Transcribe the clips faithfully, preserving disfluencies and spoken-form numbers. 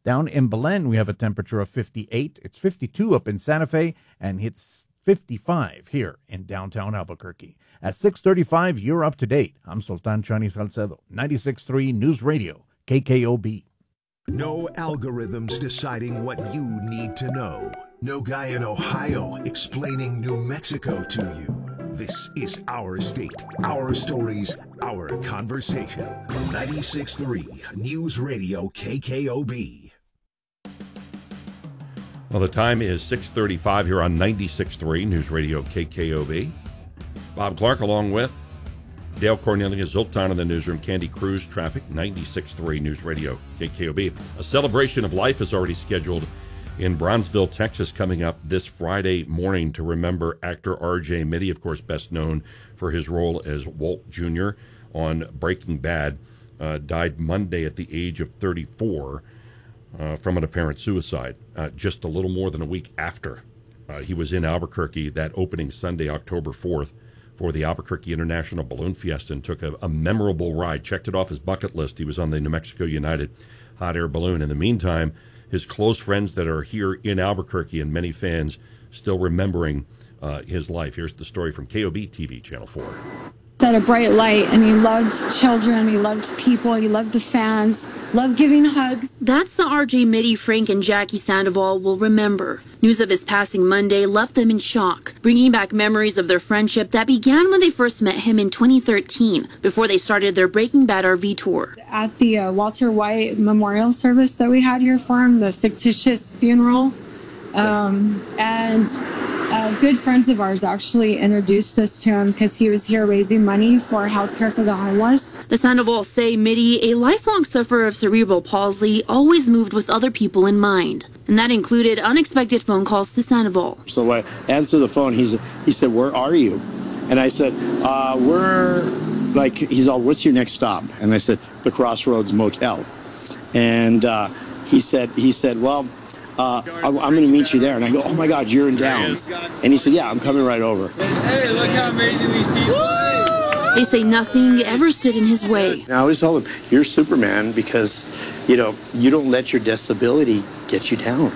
Down in Belen, we have a temperature of fifty-eight. It's fifty-two up in Santa Fe, and it's fifty-five here in downtown Albuquerque. At six thirty-five, you're up to date. I'm Sultan Chani Salcedo, ninety-six point three News Radio, K K O B. No algorithms deciding what you need to know. No guy in Ohio explaining New Mexico to you. This is our state, our stories, our conversation. ninety-six point three News Radio K K O B. Well, the time is six thirty-five here on ninety-six point three News Radio K K O B. Bob Clark along with Dale Cornelius, Zoltan in the newsroom, Candy Cruz, traffic, ninety-six point three News Radio K K O B. A celebration of life is already scheduled in Brownsville, Texas, coming up this Friday morning to remember actor R J Mitte, of course, best known for his role as Walt Junior on Breaking Bad, uh, died Monday at the age of thirty-four uh, from an apparent suicide, uh, just a little more than a week after uh, he was in Albuquerque that opening Sunday, October fourth, for the Albuquerque International Balloon Fiesta and took a, a memorable ride, checked it off his bucket list. He was on the New Mexico United hot air balloon. In the meantime, his close friends that are here in Albuquerque and many fans still remembering uh, his life. Here's the story from K O B T V, Channel four. Had a bright light, and he loved children, he loved people, he loved the fans, loved giving hugs. That's the R J Mitte Frank and Jackie Sandoval will remember. News of his passing Monday left them in shock, bringing back memories of their friendship that began when they first met him in twenty thirteen, before they started their Breaking Bad R V tour. At the uh, Walter White memorial service that we had here for him, the fictitious funeral, um, and Uh, good friends of ours actually introduced us to him because he was here raising money for health care for the homeless. The Sandovals say Mitte, a lifelong sufferer of cerebral palsy, always moved with other people in mind. And that included unexpected phone calls to Sandoval. So I answered the phone. He's, he said, "Where are you?" And I said, uh, we're, like, he's all, "What's your next stop?" And I said, "The Crossroads Motel." And uh, he said, he said, "Well, Uh, I'm, I'm going to meet you there." And I go, "Oh my God, you're in town." And he said, "Yeah, I'm coming right over." Hey, look how amazing these people are. They say nothing ever stood in his way. And I always told him, "You're Superman because, you know, you don't let your disability get you down."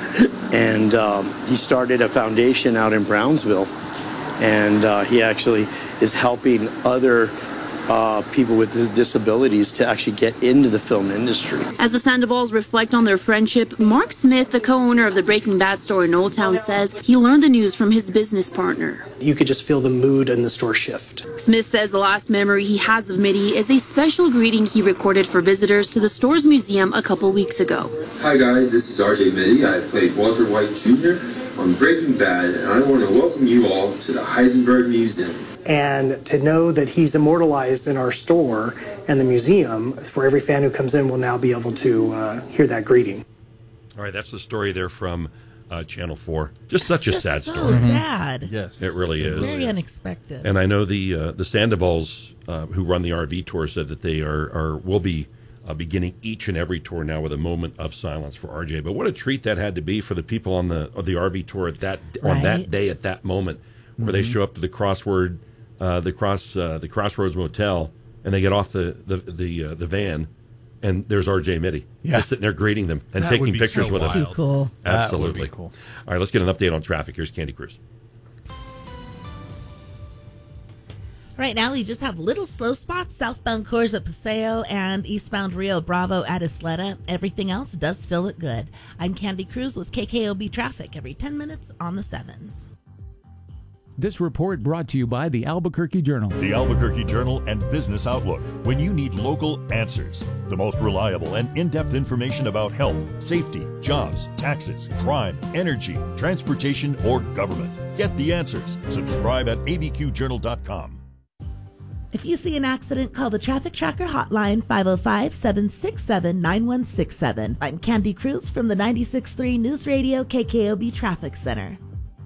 And um, he started a foundation out in Brownsville, and uh, he actually is helping other Uh, people with disabilities to actually get into the film industry. As the Sandovals reflect on their friendship, Mark Smith, the co-owner of the Breaking Bad store in Old Town, says he learned the news from his business partner. You could just feel the mood in the store shift. Smith says the last memory he has of Mitte is a special greeting he recorded for visitors to the store's museum a couple weeks ago. "Hi guys, this is R J Mitte. I played Walter White Junior on Breaking Bad, and I want to welcome you all to the Heisenberg Museum." And to know that he's immortalized in our store and the museum, for every fan who comes in will now be able to uh, hear that greeting. All right, that's the story there from uh, Channel four. Just such It's a sad just story. So sad. Yes, it really is. Very unexpected. And I know the uh, the Sandovals uh, who run the R V tour said that they are, are will be uh, beginning each and every tour now with a moment of silence for R J. But what a treat that had to be for the people on the of the R V tour at that right. on that day at that moment, where mm-hmm. they show up to the crossword. Uh, the cross, uh, the Crossroads Motel, and they get off the the the, uh, the van, and there's R J Mitte yeah. just sitting there greeting them and that taking pictures so with wild. them. Too cool. Absolutely. That would be cool. All right, let's get an update on traffic. Here's Candy Cruz. Right now, we just have little slow spots southbound Coors at Paseo and eastbound Rio Bravo at Isleta. Everything else does still look good. I'm Candy Cruz with K K O B Traffic every ten minutes on the sevens. This report brought to you by the Albuquerque Journal. The Albuquerque Journal and Business Outlook. When you need local answers, the most reliable and in-depth information about health, safety, jobs, taxes, crime, energy, transportation, or government. Get the answers. Subscribe at a b q journal dot com. If you see an accident, call the Traffic Tracker hotline five oh five, seven six seven, nine one six seven. I'm Candy Cruz from the ninety-six point three News Radio K K O B Traffic Center.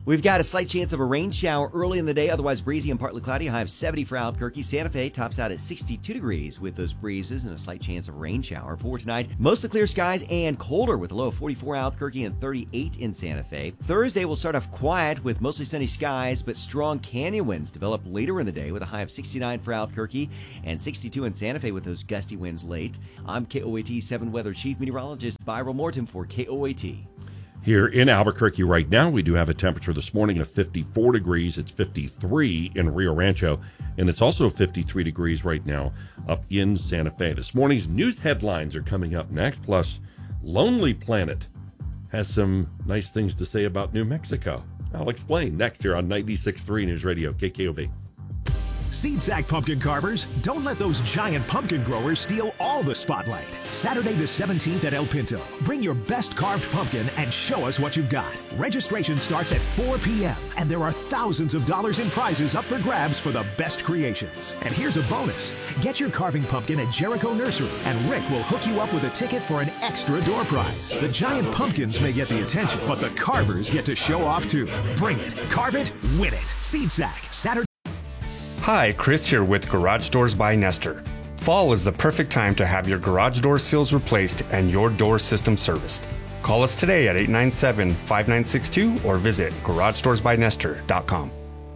We've got a slight chance of a rain shower early in the day, otherwise breezy and partly cloudy. High of seventy for Albuquerque. Santa Fe tops out at sixty-two degrees with those breezes and a slight chance of a rain shower. For tonight, mostly clear skies and colder with a low of forty-four Albuquerque and thirty-eight in Santa Fe. Thursday will start off quiet with mostly sunny skies, but strong canyon winds develop later in the day with a high of sixty-nine for Albuquerque and sixty-two in Santa Fe with those gusty winds late. I'm K O A T seven Weather Chief Meteorologist Byron Morton for K O A T. Here in Albuquerque right now, we do have a temperature this morning of fifty-four degrees. It's fifty-three in Rio Rancho, and it's also fifty-three degrees right now up in Santa Fe. This morning's news headlines are coming up next, plus Lonely Planet has some nice things to say about New Mexico. I'll explain next here on ninety-six point three News Radio, K K O B. Seed Sack pumpkin carvers, don't let those giant pumpkin growers steal all the spotlight. Saturday the seventeenth at El Pinto. Bring your best carved pumpkin and show us what you've got. Registration starts at four p.m. and there are thousands of dollars in prizes up for grabs for the best creations. And here's a bonus. Get your carving pumpkin at Jericho Nursery and Rick will hook you up with a ticket for an extra door prize. The giant pumpkins may get the attention, but the carvers get to show off too. Bring it, carve it, win it. Seed Sack, Saturday. Hi, Chris here with Garage Doors by Nestor. Fall is the perfect time to have your garage door seals replaced and your door system serviced. Call us today at eight nine seven, five nine six two or visit garage doors by nestor dot com.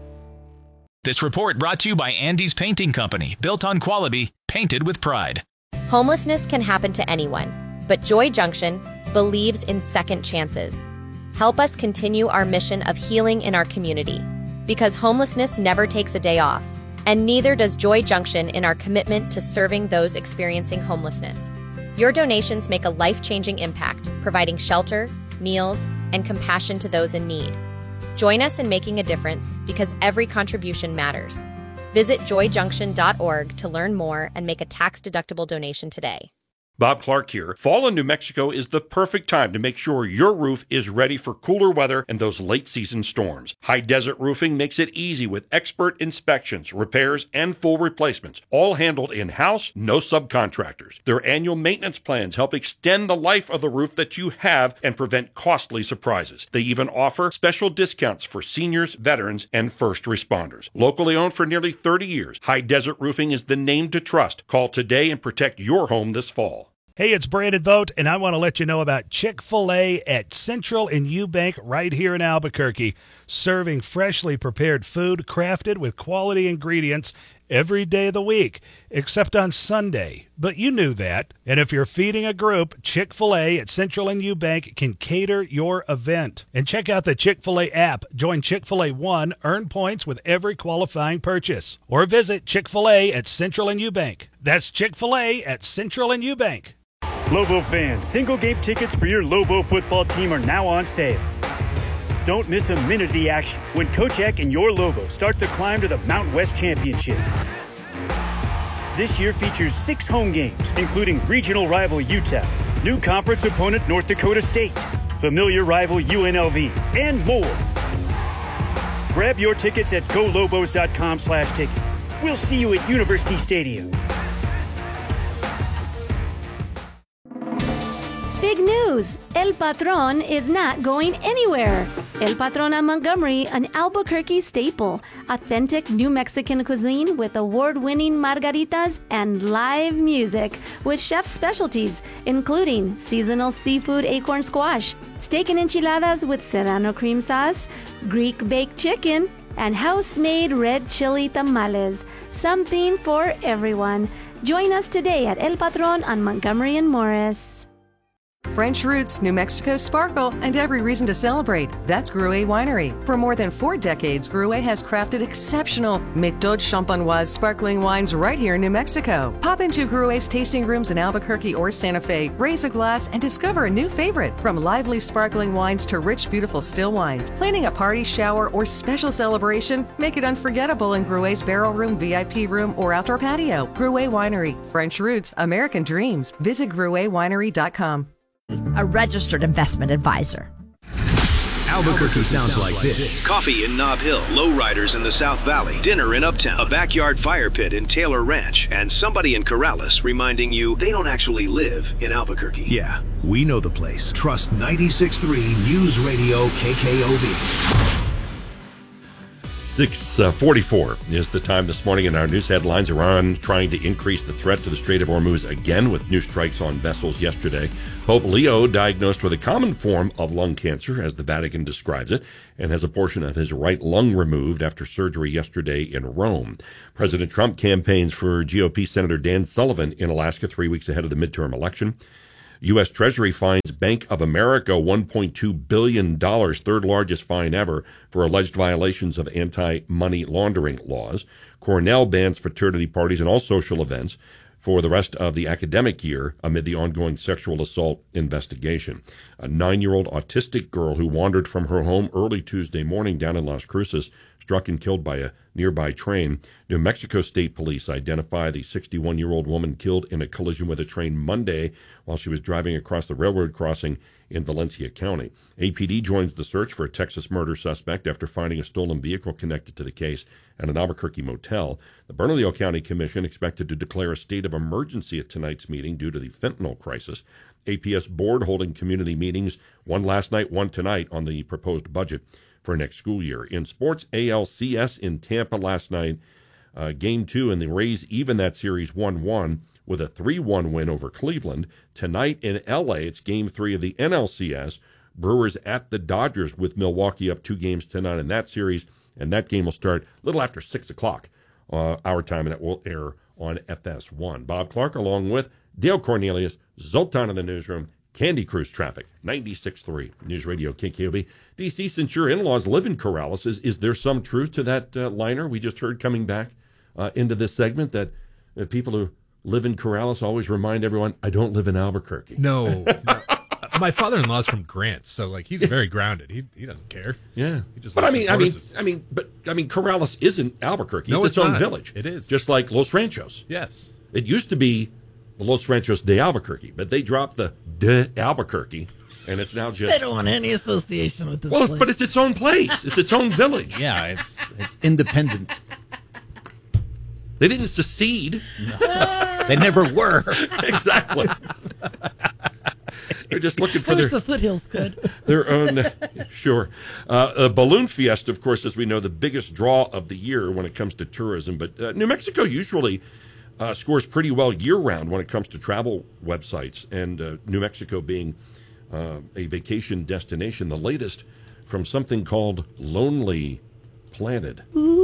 This report brought to you by Andy's Painting Company, built on quality, painted with pride. Homelessness can happen to anyone, but Joy Junction believes in second chances. Help us continue our mission of healing in our community, because homelessness never takes a day off. And neither does Joy Junction in our commitment to serving those experiencing homelessness. Your donations make a life-changing impact, providing shelter, meals, and compassion to those in need. Join us in making a difference, because every contribution matters. Visit joy junction dot org to learn more and make a tax-deductible donation today. Bob Clark here. Fall in New Mexico is the perfect time to make sure your roof is ready for cooler weather and those late season storms. High Desert Roofing makes it easy with expert inspections, repairs, and full replacements, all handled in-house, no subcontractors. Their annual maintenance plans help extend the life of the roof that you have and prevent costly surprises. They even offer special discounts for seniors, veterans, and first responders. Locally owned for nearly thirty years, High Desert Roofing is the name to trust. Call today and protect your home this fall. Hey, it's Brandon Vogt, and I want to let you know about Chick-fil-A at Central and Eubank right here in Albuquerque, serving freshly prepared food crafted with quality ingredients every day of the week, except on Sunday. But you knew that. And if you're feeding a group, Chick-fil-A at Central and Eubank can cater your event. And check out the Chick-fil-A app. Join Chick-fil-A One, earn points with every qualifying purchase. Or visit Chick-fil-A at Central and Eubank. That's Chick-fil-A at Central and Eubank. Lobo fans, single-game tickets for your Lobo football team are now on sale. Don't miss a minute of the action when Coach Eck and your Lobo start the climb to the Mountain West Championship. This year features six home games, including regional rival U T E P, new conference opponent North Dakota State, familiar rival U N L V, and more. Grab your tickets at go lobos dot com slash tickets. We'll see you at University Stadium. Big news! El Patron is not going anywhere. El Patron on Montgomery, an Albuquerque staple. Authentic New Mexican cuisine with award-winning margaritas and live music with chef specialties, including seasonal seafood acorn squash, steak and enchiladas with serrano cream sauce, Greek baked chicken, and house-made red chili tamales. Something for everyone. Join us today at El Patron on Montgomery and Morris. French roots, New Mexico sparkle, and every reason to celebrate. That's Gruet Winery. For more than four decades, Gruet has crafted exceptional Méthode Champenoise sparkling wines right here in New Mexico. Pop into Gruet's tasting rooms in Albuquerque or Santa Fe, raise a glass, and discover a new favorite. From lively sparkling wines to rich, beautiful still wines. Planning a party, shower, or special celebration? Make it unforgettable in Gruet's barrel room, V I P room, or outdoor patio. Gruet Winery. French roots, American dreams. Visit gruet winery dot com. A registered investment advisor. Albuquerque sounds like this. Coffee in Nob Hill, lowriders in the South Valley, dinner in Uptown, a backyard fire pit in Taylor Ranch, and somebody in Corrales reminding you they don't actually live in Albuquerque. Yeah, we know the place. Trust ninety-six point three News Radio K K O B. six forty-four is the time this morning in our news headlines. Iran trying to increase the threat to the Strait of Hormuz again with new strikes on vessels yesterday. Pope Leo diagnosed with a common form of lung cancer, as the Vatican describes it, and has a portion of his right lung removed after surgery yesterday in Rome. President Trump campaigns for G O P Senator Dan Sullivan in Alaska three weeks ahead of the midterm election. U S. Treasury fines Bank of America one point two billion dollars, third largest fine ever, for alleged violations of anti-money laundering laws. Cornell bans fraternity parties and all social events for the rest of the academic year amid the ongoing sexual assault investigation. A nine-year-old autistic girl who wandered from her home early Tuesday morning down in Las Cruces, struck and killed by a nearby train. New Mexico State Police identify the sixty-one-year-old woman killed in a collision with a train Monday while she was driving across the railroad crossing in Valencia County. A P D joins the search for a Texas murder suspect after finding a stolen vehicle connected to the case at an Albuquerque motel. The Bernalillo County Commission expected to declare a state of emergency at tonight's meeting due to the fentanyl crisis. A P S board holding community meetings, one last night, one tonight, on the proposed budget for next school year. In sports, A L C S in Tampa last night, uh, game two, and the Rays even that series one one with a three one win over Cleveland. Tonight in L A, it's game three of the N L C S. Brewers at the Dodgers with Milwaukee up two games to none in that series, and that game will start a little after six o'clock uh, our time, and it will air on F S one. Bob Clark along with Dale Cornelius, Zoltan in the newsroom, Candy Cruise Traffic, ninety-six point three News Radio K K O B. D C, since your in-laws live in Corrales, is, is there some truth to that uh, liner we just heard coming back uh, into this segment, that uh, people who live in Corrales always remind everyone, I don't live in Albuquerque? No. no. My father-in-law's from Grants, so like he's very grounded. He he doesn't care. Yeah, he just but I likes mean, his I mean, horses. I mean, but I mean, Corrales isn't Albuquerque. No, it's its, it's own not. village. It is. Just like Los Ranchos. Yes. It used to be Los Ranchos de Albuquerque, but they dropped the de Albuquerque, and it's now just. They don't want any association with this Well, it's, place. but it's its own place. It's its own village. Yeah, it's it's independent. They didn't secede. No. They never were. Exactly. They're just looking for I wish their the foothills could. their own. Sure. Uh, a Balloon Fiesta, of course, as we know, the biggest draw of the year when it comes to tourism. But uh, New Mexico usually uh, scores pretty well year-round when it comes to travel websites, and uh, New Mexico being uh, a vacation destination, the latest from something called Lonely Planet.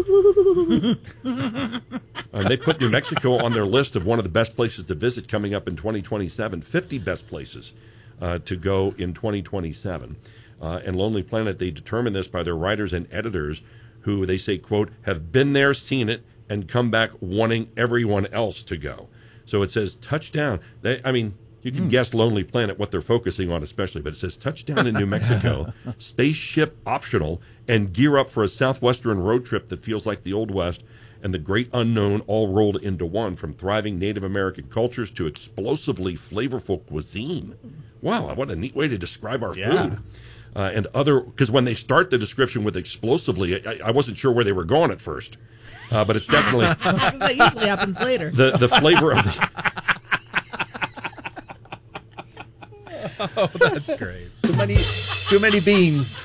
Uh, they put New Mexico on their list of one of the best places to visit coming up in twenty twenty-seven, fifty best places uh, to go in twenty twenty-seven. Uh, and Lonely Planet, they determine this by their writers and editors who, they say, quote, have been there, seen it, and come back wanting everyone else to go. So it says touchdown. They, I mean, you can mm. guess Lonely Planet, what they're focusing on especially, but it says touchdown in New Mexico, spaceship optional, and gear up for a southwestern road trip that feels like the Old West and the great unknown all rolled into one, from thriving Native American cultures to explosively flavorful cuisine. Wow, what a neat way to describe our Yeah. food. Uh, and other, because when they start the description with explosively, I, I wasn't sure where they were going at first, uh, but it's definitely that usually happens later. the the flavor of the. Oh, that's great. Too many, too many beans.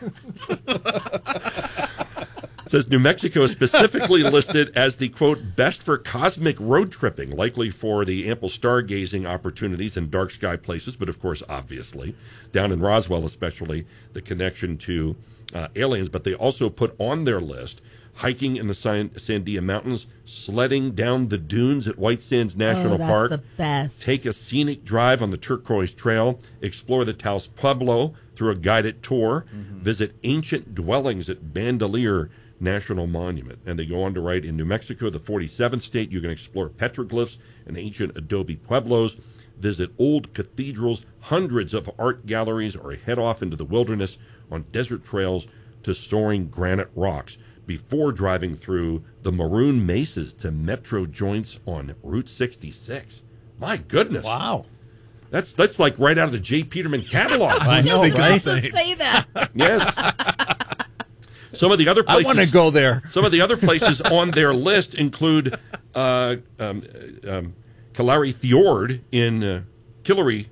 It says New Mexico is specifically listed as the, quote, best for cosmic road tripping, likely for the ample stargazing opportunities and dark sky places, but of course, obviously, down in Roswell especially, the connection to uh, aliens. But they also put on their list hiking in the San- Sandia Mountains, sledding down the dunes at White Sands National oh, that's Park, the best. take a scenic drive on the Turquoise Trail, explore the Taos Pueblo through a guided tour, mm-hmm. visit ancient dwellings at Bandelier National Monument. And they go on to write, in New Mexico, the forty-seventh state, you can explore petroglyphs and ancient adobe pueblos, visit old cathedrals, hundreds of art galleries, or head off into the wilderness on desert trails to soaring granite rocks before driving through the maroon mesas to metro joints on Route sixty-six. My goodness. Wow. That's that's like right out of the J. Peterman catalog. I know, right? Say that. Yes. Some of the other places I want to go there. Some of the other places on their list include uh, um, um, Kalari Fjord in uh, Killary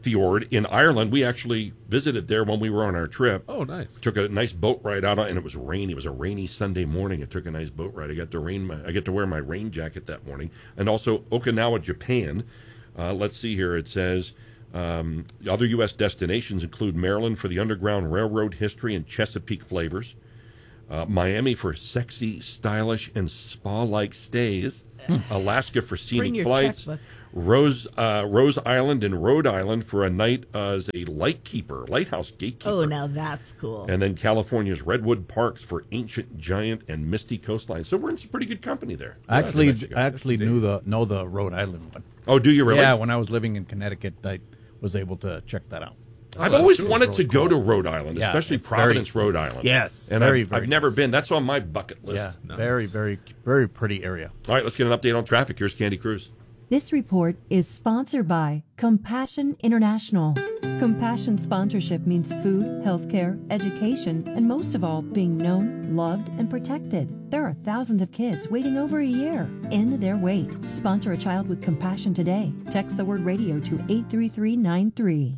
Fjord in Ireland. We actually visited there when we were on our trip. Oh, nice. Took a nice boat ride out, on, and it was rainy. It was a rainy Sunday morning. I took a nice boat ride. I got to rain my, I get to wear my rain jacket that morning. And also Okinawa, Japan. Uh, let's see here. It says um, other U S destinations include Maryland for the Underground Railroad history and Chesapeake flavors. Uh, Miami for sexy, stylish, and spa-like stays. Alaska for scenic flights. Checkbook. Rose uh, Rose Island and Rhode Island for a night as a lightkeeper, lighthouse gatekeeper. Oh, now that's cool. And then California's Redwood Parks for ancient, giant, and misty coastlines. So we're in some pretty good company there. Actually, Yeah, I actually knew the know the Rhode Island one. Oh, do you really? Yeah, when I was living in Connecticut, I was able to check that out. I've always wanted to go to Rhode Island, Yeah, especially it's Providence, very- Rhode Island. Yes, and very, I've, very I've never nice. been. That's on my bucket list. Yeah, very, very, very pretty area. All right, let's get an update on traffic. Here's Candy Cruz. This report is sponsored by Compassion International. Compassion sponsorship means food, healthcare, education, and most of all, being known, loved, and protected. There are thousands of kids waiting over a year. End their wait. Sponsor a child with compassion today. Text the word radio to eight three three nine three.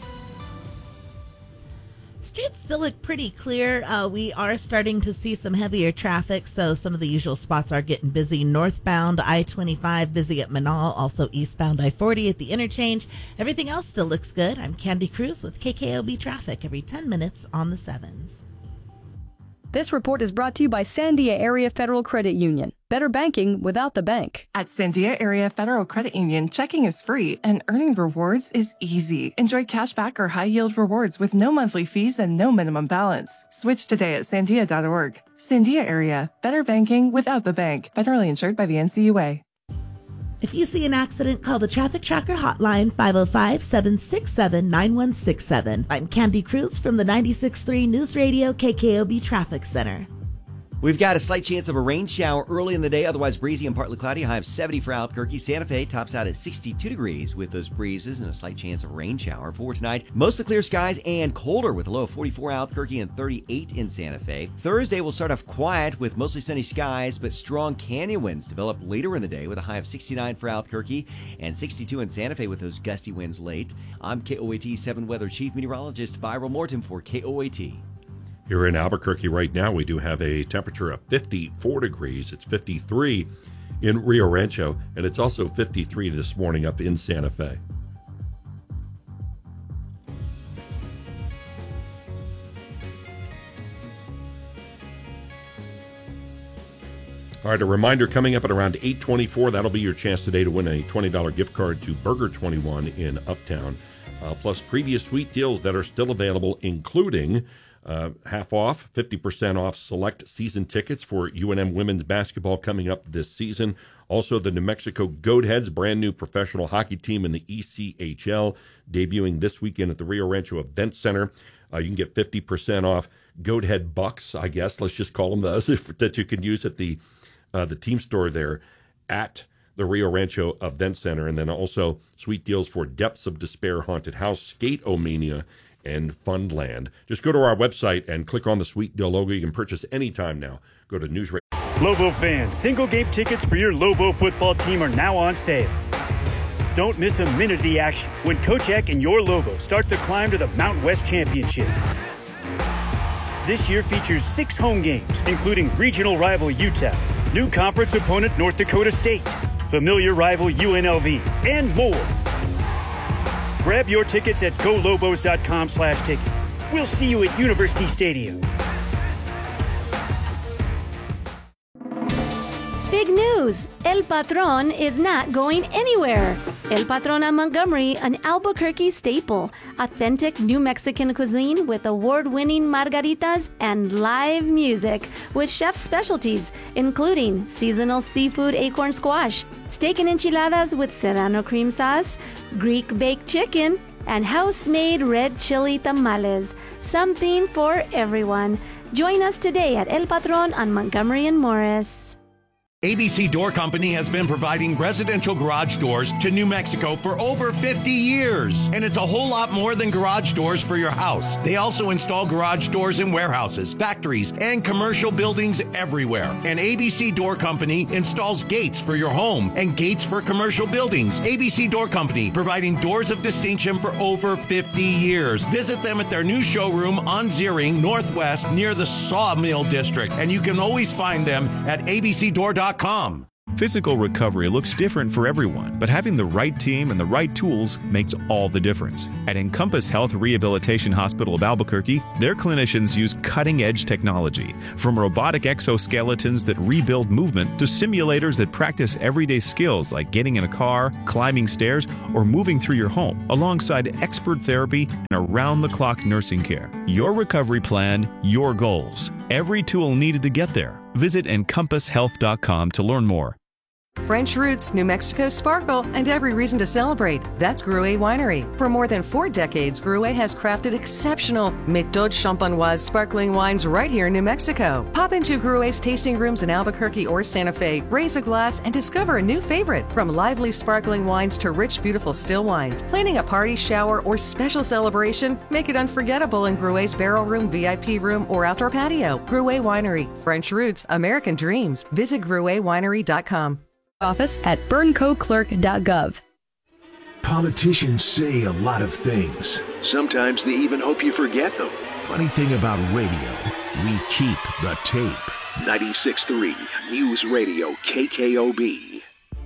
Streets still look pretty clear. Uh, we are starting to see some heavier traffic, so some of the usual spots are getting busy. Northbound I twenty-five, busy at Manal, also eastbound I forty at the interchange. Everything else still looks good. I'm Candy Cruz with K K O B Traffic every ten minutes on the sevens. This report is brought to you by Sandia Area Federal Credit Union. Better banking without the bank. At Sandia Area Federal Credit Union, checking is free and earning rewards is easy. Enjoy cashback or high-yield rewards with no monthly fees and no minimum balance. Switch today at sandia dot org. Sandia Area, better banking without the bank. Federally insured by the N C U A. If you see an accident, call the Traffic Tracker hotline, five oh five, seven six seven, nine one six seven. I'm Candy Cruz from the ninety-six point three News Radio K K O B Traffic Center. We've got a slight chance of a rain shower early in the day, otherwise breezy and partly cloudy. High of seventy for Albuquerque. Santa Fe tops out at sixty-two degrees with those breezes and a slight chance of a rain shower. For tonight, mostly clear skies and colder with a low of forty-four Albuquerque and thirty-eight in Santa Fe. Thursday will start off quiet with mostly sunny skies, but strong canyon winds develop later in the day with a high of sixty-nine for Albuquerque and sixty-two in Santa Fe with those gusty winds late. I'm K O A T seven Weather Chief Meteorologist Viral Morton for K O A T. Here in Albuquerque right now, we do have a temperature of fifty-four degrees. It's fifty-three in Rio Rancho, and it's also fifty-three this morning up in Santa Fe. All right, a reminder coming up at around eight twenty-four. That'll be your chance today to win a twenty dollars gift card to Burger twenty-one in Uptown. Uh, plus previous sweet deals that are still available, including uh, half off, fifty percent off select season tickets for U N M women's basketball coming up this season. Also, the New Mexico Goatheads, brand new professional hockey team in the E C H L, debuting this weekend at the Rio Rancho Event Center. Uh, you can get fifty percent off Goathead Bucks, I guess. Let's just call them those, that you can use at the uh, the team store there at the Rio Rancho Event Center. And then also sweet deals for Depths of Despair Haunted House, Skate-O-Mania, and Fundland. Just go to our website and click on the sweet deal logo. You can purchase anytime now. Go to News Radio. Lobo fans, single game tickets for your Lobo football team are now on sale. Don't miss a minute of the action when Coach Eck and your Lobo start the climb to the Mountain West Championship. This year features six home games, including regional rival U T E P, new conference opponent North Dakota State, familiar rival U N L V, and more. Grab your tickets at go lobos dot com slash tickets. We'll see you at University Stadium. Big news! El Patron is not going anywhere. El Patron on Montgomery, an Albuquerque staple. Authentic New Mexican cuisine with award-winning margaritas and live music with chef specialties, including seasonal seafood acorn squash, steak and enchiladas with serrano cream sauce, Greek baked chicken, and house-made red chili tamales. Something for everyone. Join us today at El Patron on Montgomery and Morris. A B C Door Company has been providing residential garage doors to New Mexico for over fifty years. And it's a whole lot more than garage doors for your house. They also install garage doors in warehouses, factories, and commercial buildings everywhere. And A B C Door Company installs gates for your home and gates for commercial buildings. A B C Door Company, providing doors of distinction for over fifty years. Visit them at their new showroom on Zeering Northwest near the Sawmill District. And you can always find them at a b c door dot com. Physical recovery looks different for everyone, but having the right team and the right tools makes all the difference. At Encompass Health Rehabilitation Hospital of Albuquerque, their clinicians use cutting-edge technology, from robotic exoskeletons that rebuild movement to simulators that practice everyday skills like getting in a car, climbing stairs, or moving through your home, alongside expert therapy and around-the-clock nursing care. Your recovery plan, your goals. Every tool needed to get there. Visit encompass health dot com to learn more. French roots, New Mexico sparkle, and every reason to celebrate. That's Gruet Winery. For more than four decades, Gruet has crafted exceptional Méthode Champenoise sparkling wines right here in New Mexico. Pop into Gruet's tasting rooms in Albuquerque or Santa Fe, raise a glass, and discover a new favorite. From lively sparkling wines to rich, beautiful still wines. Planning a party, shower, or special celebration? Make it unforgettable in Gruet's Barrel Room, V I P Room, or outdoor patio. Gruet Winery. French roots, American dreams. Visit gruet winery dot com. Office at burnco clerk dot gov. Politicians say a lot of things. Sometimes they even hope you forget them. Funny thing about radio, we keep the tape. ninety-six point three News Radio K K O B.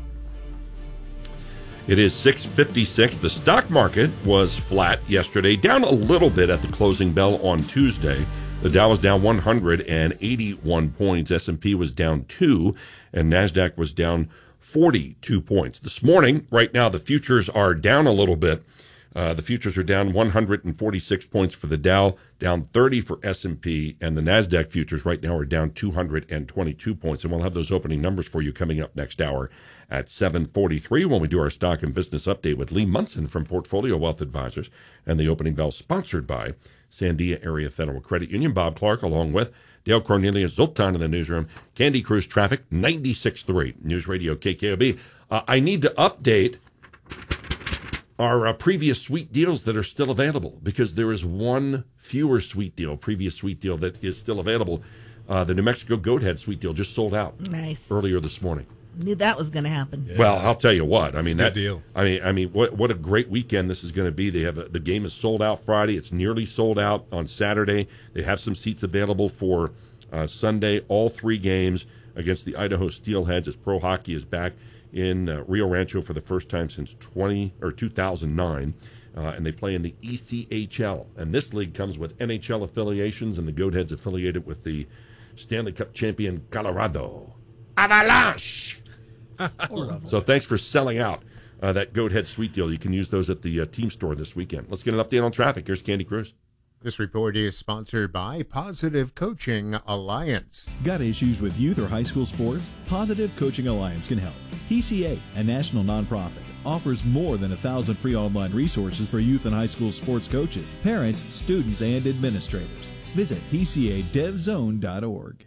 It is six fifty-six. The stock market was flat yesterday, down a little bit at the closing bell on Tuesday. The Dow was down one hundred eighty-one points. S and P was down two, and NASDAQ was down forty-two points. This morning, right now, the futures are down a little bit. Uh, the futures are down one hundred forty-six points for the Dow, down thirty for S and P, and the NASDAQ futures right now are down two hundred twenty-two points. And we'll have those opening numbers for you coming up next hour at seven forty-three when we do our stock and business update with Lee Munson from Portfolio Wealth Advisors, and the opening bell sponsored by Sandia Area Federal Credit Union. Bob Clark along with Dale Cornelius, Zoltan in the newsroom, Candy Cruz Traffic, ninety-six point three News Radio K K O B. Uh, I need to update our uh, previous sweet deals that are still available, because there is one fewer sweet deal, previous sweet deal that is still available. Uh, the New Mexico Goat Head sweet deal just sold out nice. earlier this morning. Knew that was going to happen. Yeah. Well, I'll tell you what. I mean, it's a that good deal. I mean, I mean, what what a great weekend this is going to be. They have a, the game is sold out Friday. It's nearly sold out on Saturday. They have some seats available for uh, Sunday. All three games against the Idaho Steelheads, as pro hockey is back in uh, Rio Rancho for the first time since twenty or two thousand nine, uh, and they play in the E C H L. And this league comes with N H L affiliations, and the Goatheads affiliated with the Stanley Cup champion Colorado Avalanche. So thanks for selling out uh, that Goat Head sweet deal. You can use those at the uh, team store this weekend. Let's get an update on traffic. Here's Candy Cruz. This report is sponsored by Positive Coaching Alliance. Got issues with youth or high school sports? Positive Coaching Alliance can help. P C A, a national nonprofit, offers more than a thousand free online resources for youth and high school sports coaches, parents, students, and administrators. Visit p c a dev zone dot org.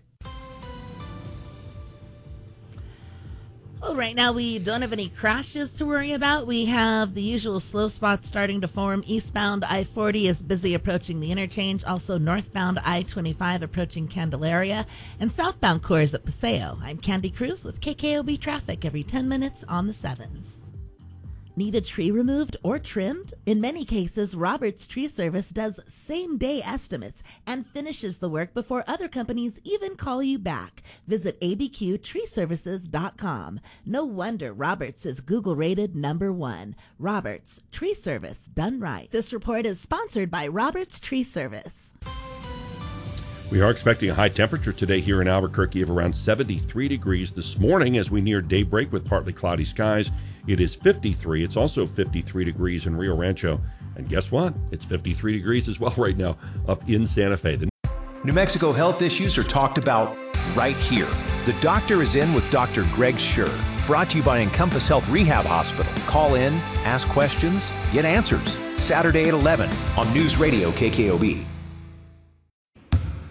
Well, right now we don't have any crashes to worry about. We have the usual slow spots starting to form. Eastbound I forty is busy approaching the interchange. Also northbound I twenty-five approaching Candelaria. And southbound Coors at Paseo. I'm Candy Cruz with K K O B Traffic every ten minutes on the sevens. Need a tree removed or trimmed? In many cases, Roberts Tree Service does same-day estimates and finishes the work before other companies even call you back. Visit a b q tree services dot com. No wonder Roberts is Google-rated number one. Roberts Tree Service, done right. This report is sponsored by Roberts Tree Service. We are expecting a high temperature today here in Albuquerque of around seventy-three degrees. This morning, as we near daybreak with partly cloudy skies, it is fifty-three. It's also fifty-three degrees in Rio Rancho. And guess what? It's fifty-three degrees as well right now up in Santa Fe. The New Mexico health issues are talked about right here. The Doctor is In with Doctor Greg Schur. Brought to you by Encompass Health Rehab Hospital. Call in, ask questions, get answers. Saturday at eleven on News Radio K K O B.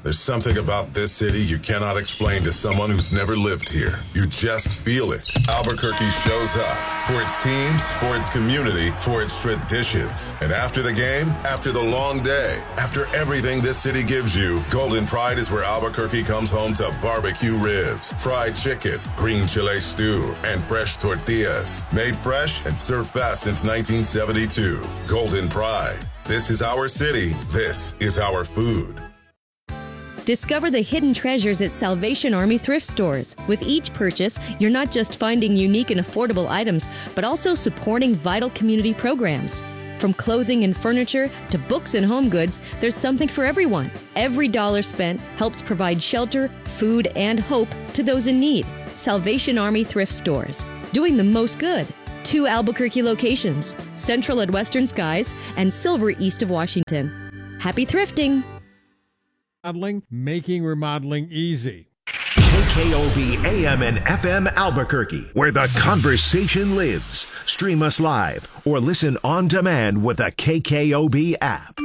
There's something about this city you cannot explain to someone who's never lived here. You just feel it. Albuquerque shows up for its teams, for its community, for its traditions. And after the game, after the long day, after everything this city gives you, Golden Pride is where Albuquerque comes home to barbecue ribs, fried chicken, green chile stew, and fresh tortillas. Made fresh and served fast since nineteen seventy-two. Golden Pride. This is our city. This is our food. Discover the hidden treasures at Salvation Army thrift stores. With each purchase, you're not just finding unique and affordable items, but also supporting vital community programs. From clothing and furniture to books and home goods, there's something for everyone. Every dollar spent helps provide shelter, food, and hope to those in need. Salvation Army thrift stores, doing the most good. Two Albuquerque locations, Central at Western Skies and Silver east of Washington. Happy thrifting! Remodeling, making remodeling easy. K K O B A M and F M Albuquerque, where the conversation lives. Stream us live or listen on demand with the K K O B app.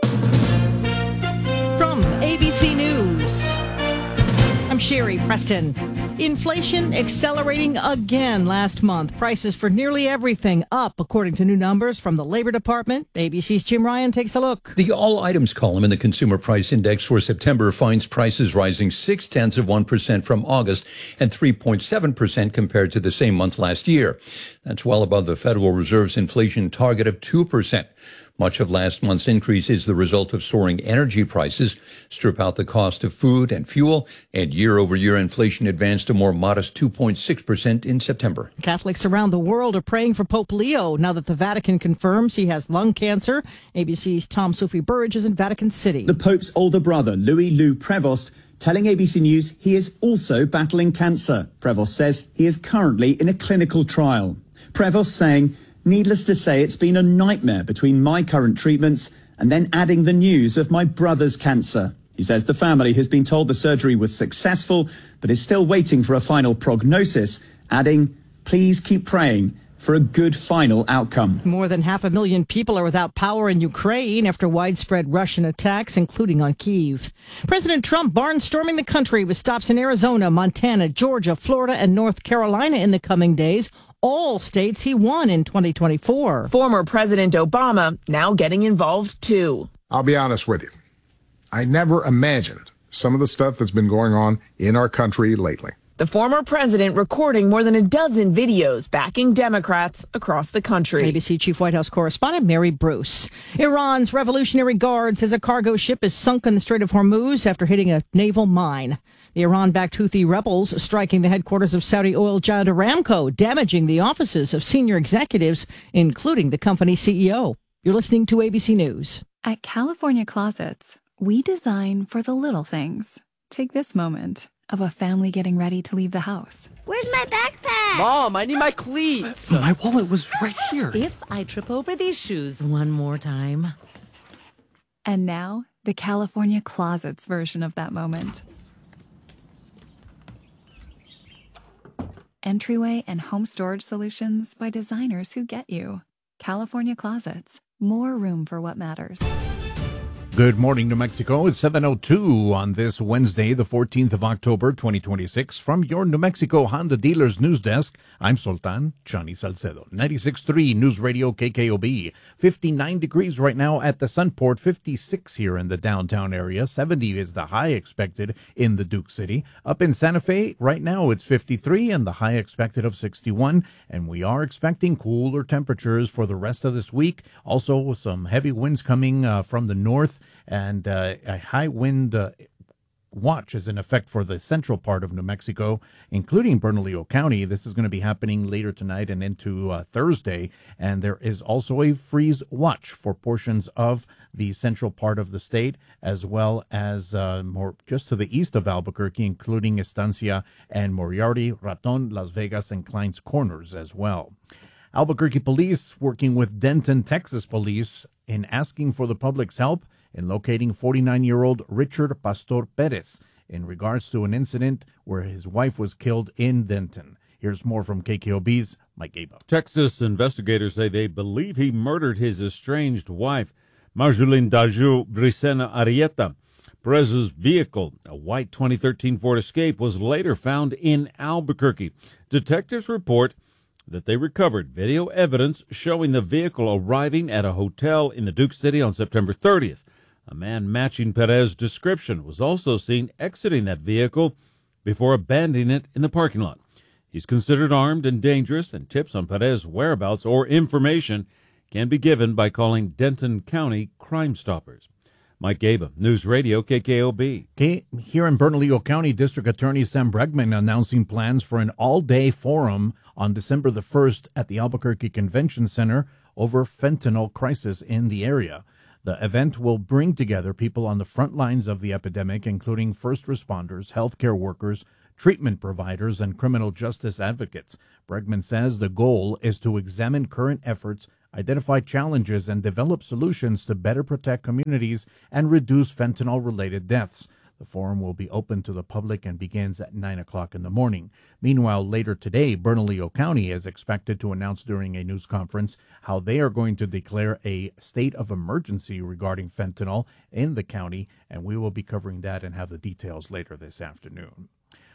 From A B C News, I'm Sherry Preston. Inflation accelerating again last month. Prices for nearly everything up, according to new numbers from the Labor Department. A B C's Jim Ryan takes a look. The all items column in the Consumer Price Index for September finds prices rising six tenths of one percent from August and three point seven percent compared to the same month last year. That's well above the Federal Reserve's inflation target of two percent. Much of last month's increase is the result of soaring energy prices. Strip out the cost of food and fuel, and year-over-year inflation advanced a more modest two point six percent in September. Catholics around the world are praying for Pope Leo now that the Vatican confirms he has lung cancer. A B C's Tom Sophie Burridge is in Vatican City. The Pope's older brother, Louis Lou Prevost, telling A B C News he is also battling cancer. Prevost says he is currently in a clinical trial. Prevost saying, "Needless to say, it's been a nightmare between my current treatments and then adding the news of my brother's cancer." He says the family has been told the surgery was successful, but is still waiting for a final prognosis, adding, "Please keep praying for a good final outcome." More than half a million people are without power in Ukraine after widespread Russian attacks, including on Kyiv. President Trump barnstorming the country with stops in Arizona, Montana, Georgia, Florida, and North Carolina in the coming days. All states he won in twenty twenty-four. Former President Obama now getting involved, too. I'll be honest with you. I never imagined some of the stuff that's been going on in our country lately. The former president recording more than a dozen videos backing Democrats across the country. A B C Chief White House correspondent Mary Bruce. Iran's Revolutionary Guard says a cargo ship is sunk in the Strait of Hormuz after hitting a naval mine. The Iran-backed Houthi rebels striking the headquarters of Saudi oil giant Aramco, damaging the offices of senior executives, including the company's C E O. You're listening to A B C News. At California Closets, we design for the little things. Take this moment of a family getting ready to leave the house. Where's my backpack? Mom, I need my cleats. My wallet was right here. If I trip over these shoes one more time. And now, the California Closets version of that moment. Entryway and home storage solutions by designers who get you. California Closets. More room for what matters. Good morning, New Mexico. It's seven oh two on this Wednesday, the fourteenth of October, twenty twenty-six. From your New Mexico Honda Dealers News Desk, I'm Sultan Chani Salcedo. ninety-six point three News Radio K K O B. fifty-nine degrees right now at the Sunport, fifty-six here in the downtown area. seventy is the high expected in the Duke City. Up in Santa Fe, right now it's fifty-three and the high expected of sixty-one. And we are expecting cooler temperatures for the rest of this week. Also, some heavy winds coming uh, from the north. And uh, a high wind uh, watch is in effect for the central part of New Mexico, including Bernalillo County. This is going to be happening later tonight and into uh, Thursday. And there is also a freeze watch for portions of the central part of the state, as well as uh, more just to the east of Albuquerque, including Estancia and Moriarty, Raton, Las Vegas, and Klein's Corners as well. Albuquerque police working with Denton, Texas police in asking for the public's help in locating forty-nine-year-old Richard Pastor Perez in regards to an incident where his wife was killed in Denton. Here's more from K K O B's Mike Gaba. Texas investigators say they believe he murdered his estranged wife, Marjolin Daju Brisena Arieta. Perez's vehicle, a white twenty thirteen Ford Escape, was later found in Albuquerque. Detectives report that they recovered video evidence showing the vehicle arriving at a hotel in the Duke City on September thirtieth. A man matching Perez's description was also seen exiting that vehicle before abandoning it in the parking lot. He's considered armed and dangerous, and tips on Perez's whereabouts or information can be given by calling Denton County Crime Stoppers. Mike Gaba, News Radio K K O B. Okay, here in Bernalillo County, District Attorney Sam Bregman announcing plans for an all-day forum on December the first at the Albuquerque Convention Center over fentanyl crisis in the area. The event will bring together people on the front lines of the epidemic, including first responders, healthcare workers, treatment providers, and criminal justice advocates. Bregman says the goal is to examine current efforts, identify challenges, and develop solutions to better protect communities and reduce fentanyl-related deaths. The forum will be open to the public and begins at nine o'clock in the morning. Meanwhile, later today, Bernalillo County is expected to announce during a news conference how they are going to declare a state of emergency regarding fentanyl in the county, and we will be covering that and have the details later this afternoon.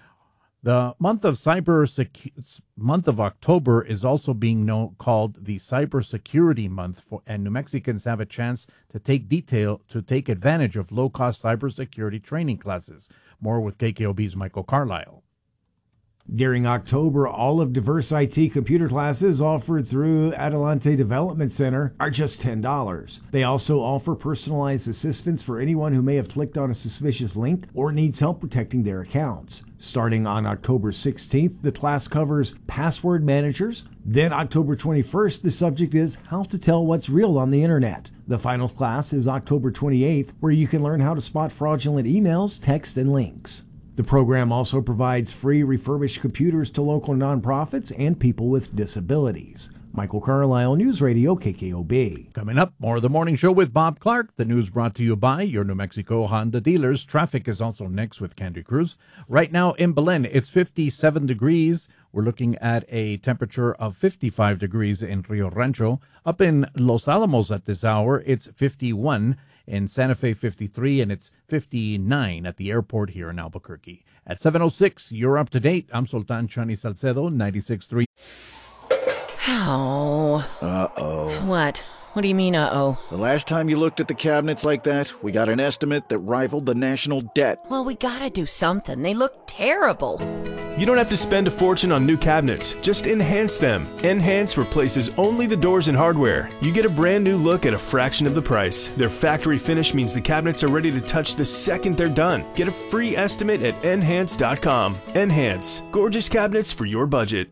The month of cyber secu- month of October is also being known, called the Cybersecurity Month, for, and New Mexicans have a chance to take detail to take advantage of low-cost cybersecurity training classes. More with K K O B's Michael Carlisle. During October, all of diverse I T computer classes offered through Adelante Development Center are just ten dollars. They also offer personalized assistance for anyone who may have clicked on a suspicious link or needs help protecting their accounts. Starting on October sixteenth, the class covers password managers. Then October twenty-first, the subject is how to tell what's real on the internet. The final class is October twenty-eighth, where you can learn how to spot fraudulent emails, text, and links. The program also provides free refurbished computers to local nonprofits and people with disabilities. Michael Carlisle, News Radio K K O B. Coming up, more of the morning show with Bob Clark. The news brought to you by your New Mexico Honda dealers. Traffic is also next with Candy Cruz. Right now in Belen, it's fifty-seven degrees. We're looking at a temperature of fifty-five degrees in Rio Rancho. Up in Los Alamos at this hour, it's fifty-one. In Santa Fe, fifty-three, and it's fifty-nine at the airport here in Albuquerque. At seven oh six, you're up to date. I'm Sultan Chani Salcedo, ninety-six point three. Oh. Uh-oh. What? What do you mean, uh-oh? The last time you looked at the cabinets like that, we got an estimate that rivaled the national debt. Well, we gotta do something. They look terrible. You don't have to spend a fortune on new cabinets. Just enhance them. Enhance replaces only the doors and hardware. You get a brand new look at a fraction of the price. Their factory finish means the cabinets are ready to touch the second they're done. Get a free estimate at enhance dot com. Enhance. Gorgeous cabinets for your budget.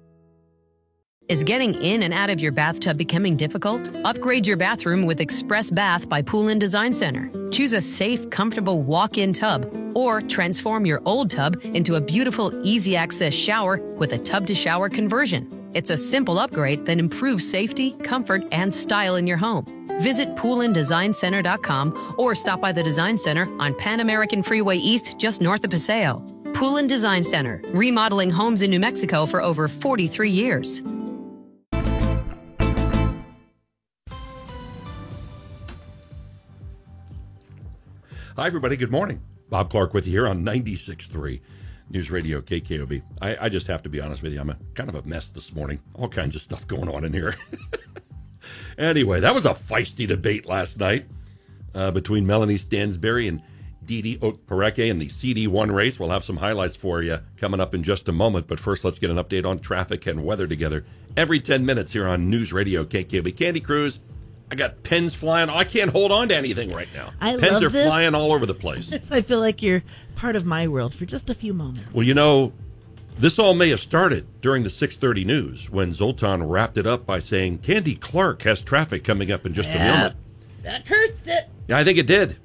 Is getting in and out of your bathtub becoming difficult? Upgrade your bathroom with Express Bath by Pool-In Design Center. Choose a safe, comfortable walk-in tub, or transform your old tub into a beautiful, easy-access shower with a tub-to-shower conversion. It's a simple upgrade that improves safety, comfort, and style in your home. Visit pool in design center dot com or stop by the Design Center on Pan American Freeway East, just north of Paseo. Pool-In Design Center, remodeling homes in New Mexico for over forty-three years. Hi, everybody. Good morning. Bob Clark with you here on ninety-six point three News Radio K K O B. I, I just have to be honest with you. I'm a, kind of a mess this morning. All kinds of stuff going on in here. Anyway, that was a feisty debate last night uh, between Melanie Stansberry and Didi Okporeke in the C D one race. We'll have some highlights for you coming up in just a moment. But first, let's get an update on traffic and weather together every ten minutes here on News Radio K K O B. Candy Cruz. I got pens flying. I can't hold on to anything right now. I pens love are this. flying all over the place. I feel like you're part of my world for just a few moments. Well, you know, this all may have started during the six thirty news when Zoltan wrapped it up by saying Candy Clark has traffic coming up in just yeah, a moment. That cursed it. Yeah, I think it did.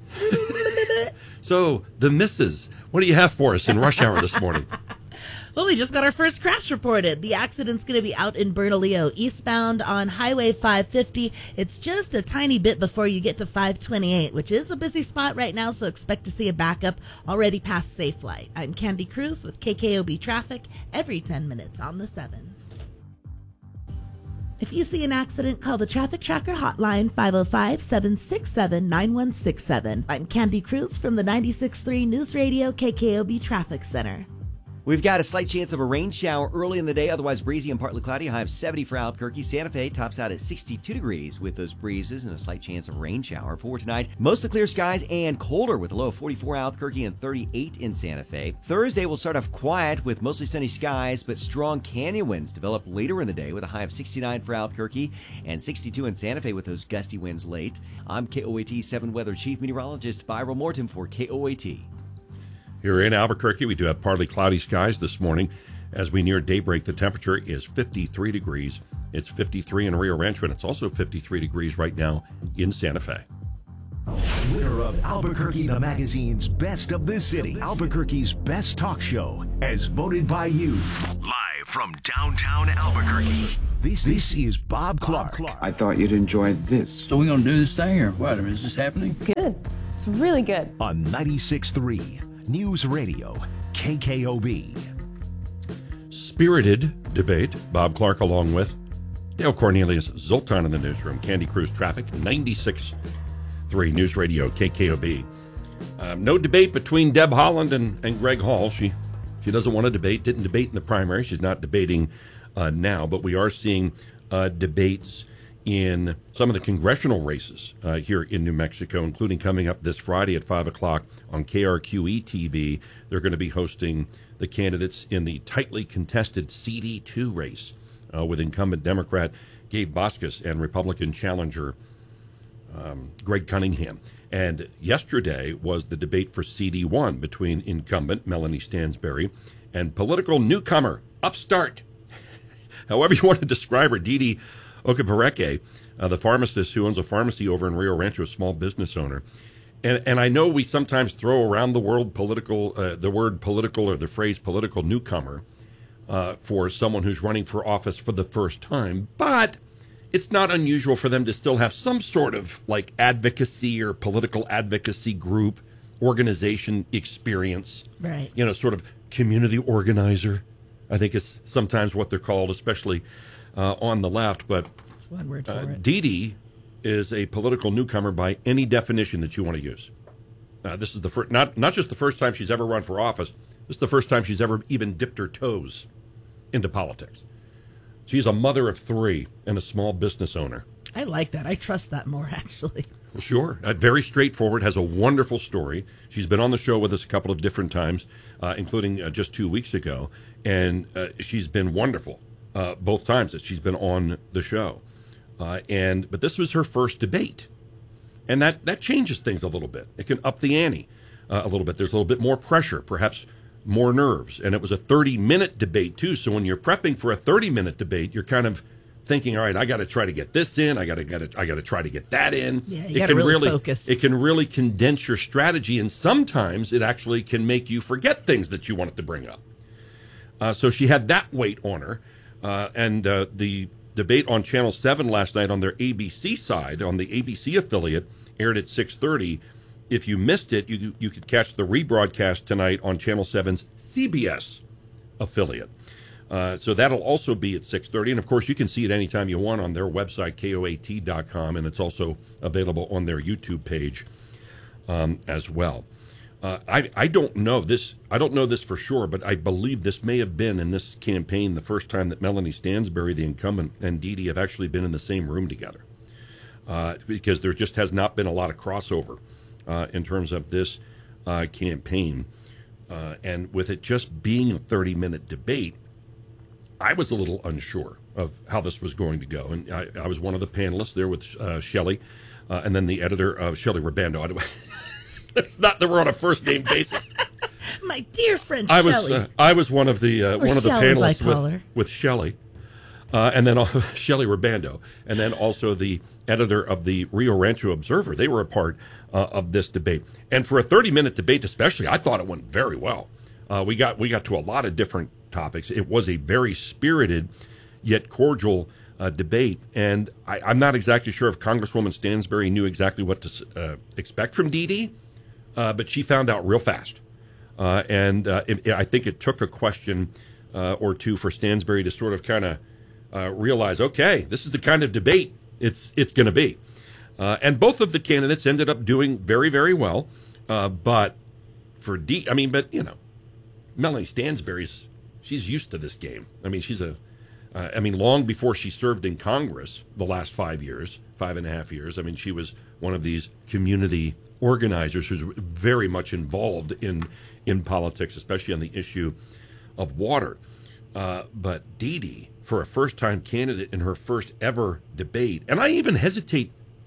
So, the missus, what do you have for us in rush hour this morning? Well, we just got our first crash reported. The accident's going to be out in Bernalillo, eastbound on Highway five fifty. It's just a tiny bit before you get to five twenty-eight, which is a busy spot right now, so expect to see a backup already past Safe Light. I'm Candy Cruz with K K O B Traffic every ten minutes on the sevens. If you see an accident, call the Traffic Tracker hotline five oh five, seven six seven, nine one six seven. I'm Candy Cruz from the ninety-six point three News Radio K K O B Traffic Center. We've got a slight chance of a rain shower early in the day, otherwise breezy and partly cloudy. High of seventy for Albuquerque. Santa Fe tops out at sixty-two degrees with those breezes and a slight chance of rain shower. For tonight, mostly clear skies and colder with a low of forty-four Albuquerque and thirty-eight in Santa Fe. Thursday will start off quiet with mostly sunny skies, but strong canyon winds develop later in the day with a high of sixty-nine for Albuquerque and sixty-two in Santa Fe with those gusty winds late. I'm K O A T seven Weather Chief Meteorologist Byron Morton for K O A T. Here in Albuquerque, we do have partly cloudy skies this morning. As we near daybreak, the temperature is fifty-three degrees. It's fifty-three in Rio Rancho, and it's also fifty-three degrees right now in Santa Fe. Winner of Albuquerque the Magazine's Best of the City, Albuquerque's Best Talk Show, as voted by you. Live from downtown Albuquerque, this, this is Bob Clark. I thought you'd enjoy this. So we're going to do this thing, or what? I mean, is this happening? It's good. It's really good. On ninety-six point three News Radio, K K O B. Spirited debate. Bob Clark along with Dale Cornelius, Zoltan in the newsroom. Candy Cruz Traffic, ninety-six point three News Radio, K K O B. Um, no debate between Deb Haaland and, and Greg Hall. She she doesn't want to debate, didn't debate in the primary. She's not debating uh, now, but we are seeing uh, debates in some of the congressional races uh, here in New Mexico, including coming up this Friday at five o'clock on K R Q E T V. They're going to be hosting the candidates in the tightly contested C D two race uh, with incumbent Democrat Gabe Vasquez and Republican challenger um, Greg Cunningham. And yesterday was the debate for C D one between incumbent Melanie Stansbury and political newcomer, upstart, however you want to describe her, Didi Okabareke, uh, the pharmacist who owns a pharmacy over in Rio Rancho, a small business owner. And and I know we sometimes throw around the word political, uh, the word political or the phrase political newcomer uh, for someone who's running for office for the first time, but it's not unusual for them to still have some sort of like advocacy or political advocacy group, organization experience. Right. You know, sort of community organizer, I think is sometimes what they're called, especially Uh, on the left, but That's one word for uh, it. Didi is a political newcomer by any definition that you want to use. Uh, this is the first, not not just the first time she's ever run for office. This is the first time she's ever even dipped her toes into politics. She's a mother of three and a small business owner. I like that. I trust that more, actually. Sure. Uh, very straightforward, has a wonderful story. She's been on the show with us a couple of different times, uh, including uh, just two weeks ago, and uh, she's been wonderful. Uh, both times that she's been on the show. Uh, and but this was her first debate. And that, that changes things a little bit. It can up the ante uh, a little bit. There's a little bit more pressure, perhaps more nerves. And it was a thirty-minute debate, too. So when you're prepping for a thirty-minute debate, you're kind of thinking, all right, I got to try to get this in. I got to get I got to try to get that in. Yeah, you got to really, really focus. It can really condense your strategy. And sometimes it actually can make you forget things that you wanted to bring up. Uh, so she had that weight on her. Uh, and uh, the debate on Channel seven last night on their A B C side, on the A B C affiliate, aired at six thirty. If you missed it, you you could catch the rebroadcast tonight on Channel seven's C B S affiliate. Uh, so that'll also be at six thirty. And, of course, you can see it anytime you want on their website, K O A T dot com, and it's also available on their YouTube page um, as well. Uh, I, I don't know this. I don't know this for sure, but I believe this may have been in this campaign the first time that Melanie Stansbury, the incumbent, and Didi have actually been in the same room together, uh, because there just has not been a lot of crossover uh, in terms of this uh, campaign. Uh, and with it just being a thirty-minute debate, I was a little unsure of how this was going to go. And I, I was one of the panelists there with uh, Shelley, uh, and then the editor of Shelley Rabando. It's not that we're on a first name basis. My dear friend I was Shelley. uh, I was one of the uh, one of the Shelley, panelists with, with Shelley, uh, and then uh, Shelley Rabando, and then also the editor of the Rio Rancho Observer. They were a part uh, of this debate, and for a thirty-minute debate, especially, I thought it went very well. Uh, we got we got to a lot of different topics. It was a very spirited yet cordial uh, debate, and I, I'm not exactly sure if Congresswoman Stansbury knew exactly what to uh, expect from Didi. Uh, but she found out real fast. Uh, and uh, it, I think it took a question uh, or two for Stansbury to sort of kind of uh, realize, okay, this is the kind of debate it's it's going to be. Uh, and both of the candidates ended up doing very, very well. Uh, but for D, I mean, but, you know, Melanie Stansbury's, she's used to this game. I mean, she's a, uh, I mean, long before she served in Congress the last five years, five and a half years, I mean, she was one of these community organizers who's very much involved in, in politics, especially on the issue of water. Uh, but Dee Dee, for a first-time candidate in her first ever debate, and I even hesitate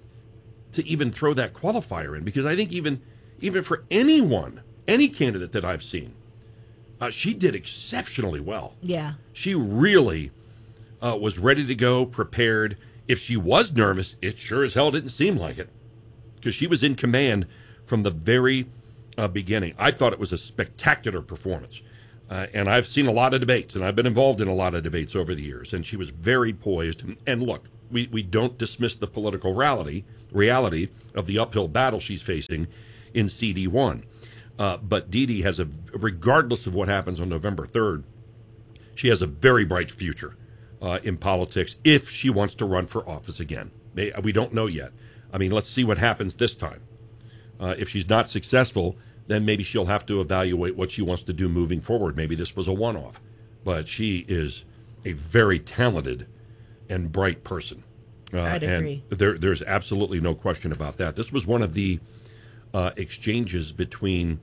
to even throw that qualifier in, because I think even even for anyone, any candidate that I've seen, uh, she did exceptionally well. Yeah. She really uh, was ready to go, prepared. If she was nervous, it sure as hell didn't seem like it, because she was in command from the very uh, beginning. I thought it was a spectacular performance. Uh, and I've seen a lot of debates, and I've been involved in a lot of debates over the years, and she was very poised. And, and look, we, we don't dismiss the political reality, reality of the uphill battle she's facing in C D one. Uh, but Dee Dee has a, regardless of what happens on November third, she has a very bright future uh, in politics if she wants to run for office again. They, we don't know yet. I mean, let's see what happens this time. Uh, if she's not successful, then maybe she'll have to evaluate what she wants to do moving forward. Maybe this was a one-off. But she is a very talented and bright person. Uh, I'd agree. And there, there's absolutely no question about that. This was one of the uh, exchanges between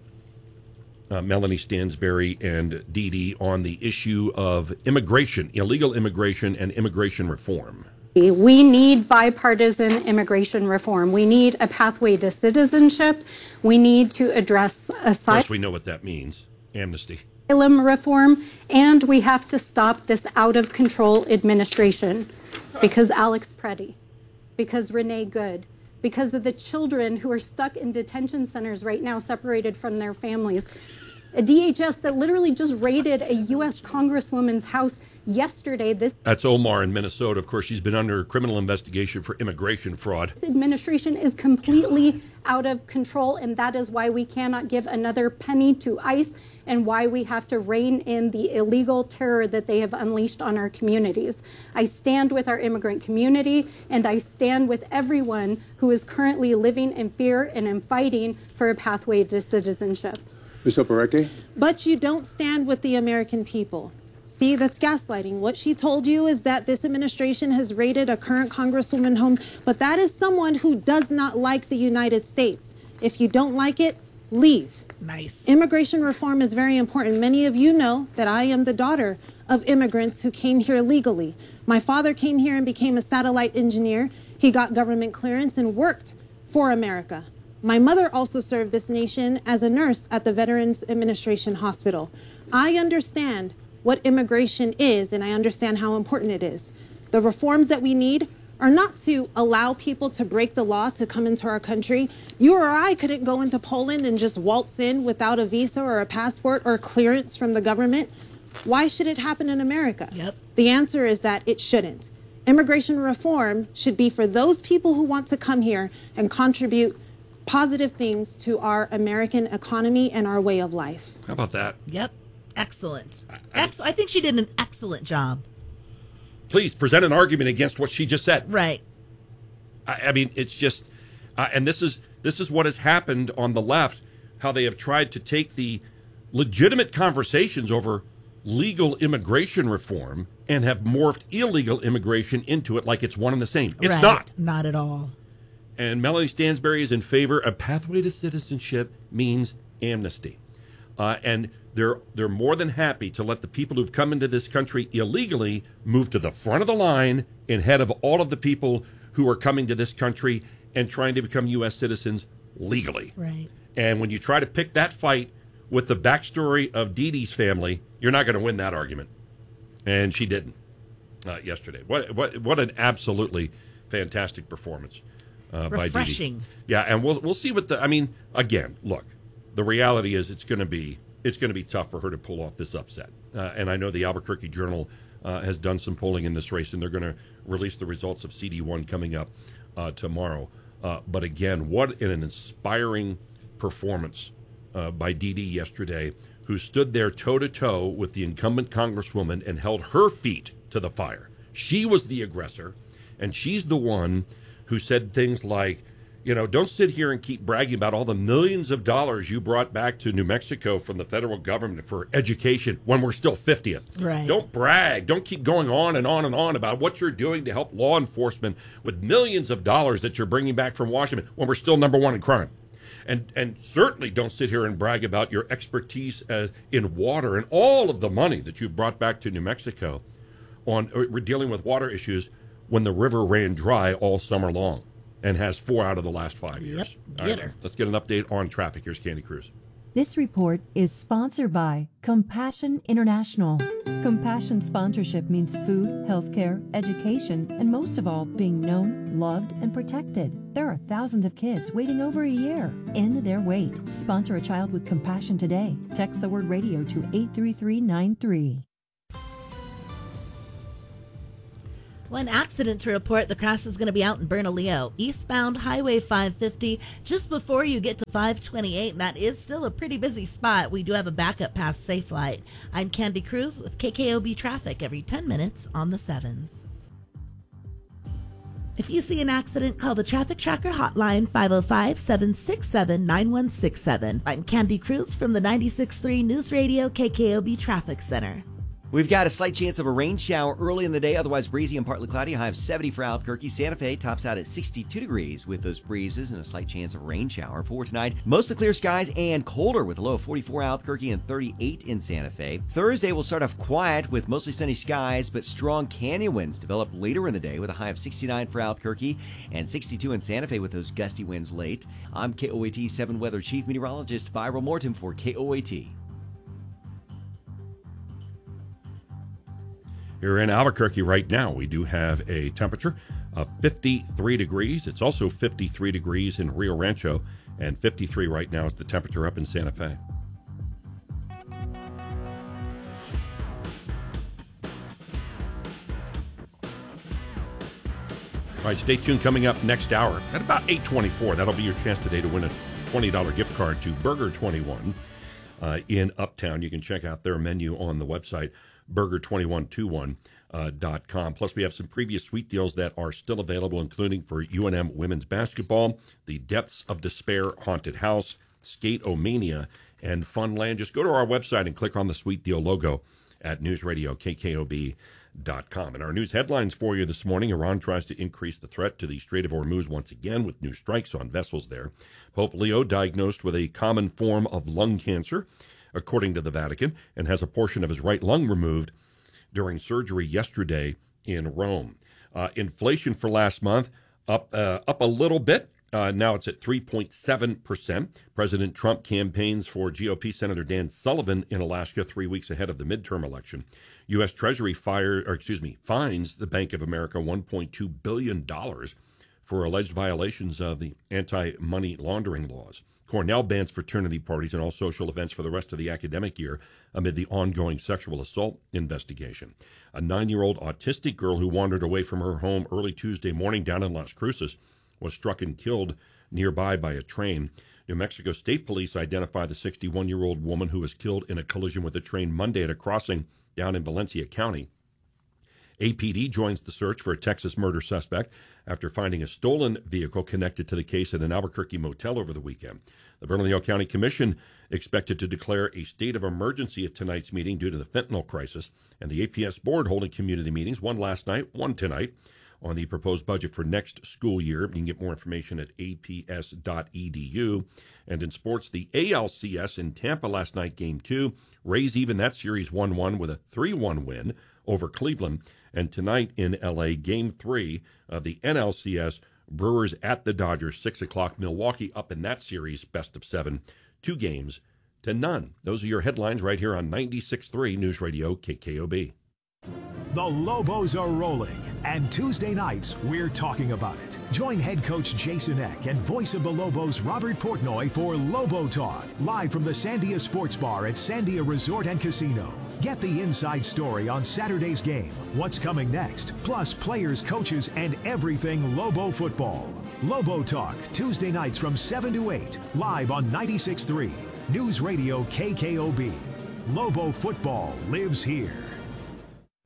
uh, Melanie Stansbury and Dee Dee on the issue of immigration, illegal immigration, and immigration reform. We need bipartisan immigration reform. We need a pathway to citizenship. We need to address Of asylum course, we know what that means. Amnesty. reform, and we have to stop this out-of-control administration because Alex Preddy, because Renee Good, because of the children who are stuck in detention centers right now separated from their families. A D H S that literally just raided a U S Congresswoman's house yesterday. This That's Omar in Minnesota. Of course, she's been under criminal investigation for immigration fraud. administration is completely out of control, and that is why we cannot give another penny to ICE and why we have to rein in the illegal terror that they have unleashed on our communities. I stand with our immigrant community, and I stand with everyone who is currently living in fear and in fighting for a pathway to citizenship. Miz Operetti? But you don't stand with the American people. See, that's gaslighting. What she told you is that this administration has raided a current Congresswoman home, but that is someone who does not like the United States. If you don't like it, leave. Nice. Immigration reform is very important. Many of you know that I am the daughter of immigrants who came here legally. My father came here and became a satellite engineer. He got government clearance and worked for America. My mother also served this nation as a nurse at the Veterans Administration Hospital. I understand what immigration is, and I understand how important it is. The reforms that we need are not to allow people to break the law to come into our country. You or I couldn't go into Poland and just waltz in without a visa or a passport or clearance from the government. Why should it happen in America? Yep. The answer is that it shouldn't. Immigration reform should be for those people who want to come here and contribute positive things to our American economy and our way of life. How about that? Yep. Excellent. Ex- I think she did an excellent job. Please present an argument against what she just said. Right. I, I mean, it's just, uh, and this is this is what has happened on the left, how they have tried to take the legitimate conversations over legal immigration reform and have morphed illegal immigration into it like it's one and the same. It's Right. not. Not at all. And Melanie Stansbury is in favor. A pathway to citizenship means amnesty. Uh, and they're they're more than happy to let the people who've come into this country illegally move to the front of the line ahead of all of the people who are coming to this country and trying to become U S citizens legally. Right. And when you try to pick that fight with the backstory of Dee Dee's family, you're not going to win that argument. And she didn't uh, yesterday. What what what an absolutely fantastic performance uh, by Dee Dee. Refreshing. Yeah, and we'll we'll see what the. I mean, again, look, the reality is it's going to be it's going to be tough for her to pull off this upset. Uh, and I know the Albuquerque Journal uh, has done some polling in this race, and they're going to release the results of C D one coming up uh, tomorrow. Uh, but again, what an inspiring performance uh, by Dee Dee yesterday, who stood there toe to toe with the incumbent congresswoman and held her feet to the fire. She was the aggressor, and she's the one who said things like, you know, don't sit here and keep bragging about all the millions of dollars you brought back to New Mexico from the federal government for education when we're still fiftieth. Right. Don't brag. Don't keep going on and on and on about what you're doing to help law enforcement with millions of dollars that you're bringing back from Washington when we're still number one in crime. And and certainly don't sit here and brag about your expertise as, in water and all of the money that you've brought back to New Mexico on uh, dealing with water issues when the river ran dry all summer long. And has four out of the last five years. Yep, All get right, her. let's get an update on traffic. Here's Candy Cruz. This report is sponsored by Compassion International. Compassion sponsorship means food, healthcare, education, and most of all, being known, loved, and protected. There are thousands of kids waiting over a year. End their wait. Sponsor a child with compassion today. Text the word radio to eight three three nine three. One accident to report. The crash is going to be out in Bernalillo, eastbound Highway five fifty, just before you get to five twenty-eight, and that is still a pretty busy spot. We do have a backup past Safelight. I'm Candy Cruz with K K O B Traffic every ten minutes on the sevens. If you see an accident, call the Traffic Tracker hotline, five oh five, seven six seven, nine one six seven. I'm Candy Cruz from the ninety-six point three News Radio K K O B Traffic Center. We've got a slight chance of a rain shower early in the day, otherwise breezy and partly cloudy. High of seventy for Albuquerque. Santa Fe tops out at sixty-two degrees with those breezes and a slight chance of a rain shower. For tonight, mostly clear skies and colder with a low of forty-four Albuquerque and thirty-eight in Santa Fe. Thursday will start off quiet with mostly sunny skies, but strong canyon winds develop later in the day with a high of sixty-nine for Albuquerque and sixty-two in Santa Fe with those gusty winds late. I'm K O A T seven Weather Chief Meteorologist Byron Morton for K O A T. Here in Albuquerque right now, we do have a temperature of fifty-three degrees. It's also fifty-three degrees in Rio Rancho, and fifty-three right now is the temperature up in Santa Fe. All right, stay tuned. Coming up next hour at about eight twenty-four, that'll be your chance today to win a twenty dollars gift card to Burger twenty-one uh, in Uptown. You can check out their menu on the website, burger two one two one dot com. Plus, we have some previous sweet deals that are still available, including for U N M women's basketball, the Depths of Despair Haunted House, Skate-O-Mania, and Funland. Just go to our website and click on the sweet deal logo at news radio K K O B dot com. And our news headlines for you this morning: Iran tries to increase the threat to the Strait of Hormuz once again with new strikes on vessels there. Pope Leo diagnosed with a common form of lung cancer, according to the Vatican, and has a portion of his right lung removed during surgery yesterday in Rome. Uh, inflation for last month up uh, up a little bit. Uh, now it's at three point seven percent. President Trump campaigns for G O P Senator Dan Sullivan in Alaska three weeks ahead of the midterm election. U S. Treasury fire, or excuse me, fines the Bank of America one point two billion dollars for alleged violations of the anti-money laundering laws. Cornell bans fraternity parties and all social events for the rest of the academic year amid the ongoing sexual assault investigation. A nine-year-old autistic girl who wandered away from her home early Tuesday morning down in Las Cruces was struck and killed nearby by a train. New Mexico State Police identified the sixty-one-year-old woman who was killed in a collision with a train Monday at a crossing down in Valencia County. A P D joins the search for a Texas murder suspect after finding a stolen vehicle connected to the case at an Albuquerque motel over the weekend. The Bernalillo County Commission expected to declare a state of emergency at tonight's meeting due to the fentanyl crisis, and the A P S board holding community meetings, one last night, one tonight, on the proposed budget for next school year. You can get more information at A P S dot E D U. And in sports, the A L C S in Tampa last night, game two. Rays even that series one one with a three one win over Cleveland. And tonight in L A, game three of the N L C S, Brewers at the Dodgers, six o'clock. Milwaukee up in that series, best of seven, two games to none. Those are your headlines right here on ninety-six point three News Radio K K O B. The Lobos are rolling, and Tuesday nights, we're talking about it. Join head coach Jason Eck and voice of the Lobos, Robert Portnoy, for Lobo Talk, live from the Sandia Sports Bar at Sandia Resort and Casino. Get the inside story on Saturday's game, what's coming next, plus players, coaches, and everything Lobo football. Lobo Talk, Tuesday nights from seven to eight, live on ninety-six point three News Radio K K O B. Lobo football lives here.